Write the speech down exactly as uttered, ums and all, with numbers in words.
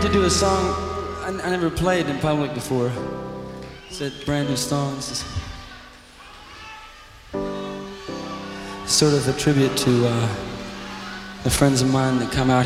to do a song I, I never played in public before. It's a brand new song. This is sort of a tribute to uh, the friends of mine that come out